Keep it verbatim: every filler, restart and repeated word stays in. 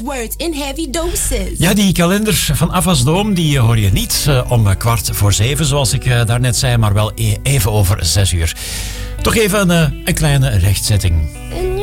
words in heavy doses. Ja, die kalender van Afas Dome die hoor je niet uh, om kwart voor zeven, zoals ik uh, daarnet zei, maar wel e- even over zes uur. Toch even een, uh, een kleine rechtzetting. En